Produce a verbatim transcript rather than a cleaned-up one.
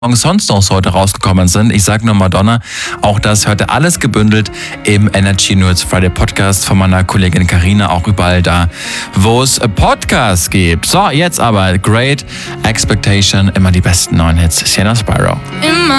sonst noch heute rausgekommen sind. Ich sage nur Madonna. Auch das hört ihr alles gebündelt im Energy Nerds Friday Podcast von meiner Kollegin Carina. Auch überall da, wo es Podcasts gibt. So, jetzt aber Great Expectation. Immer die besten neuen Hits. Sienna Spyro. Immer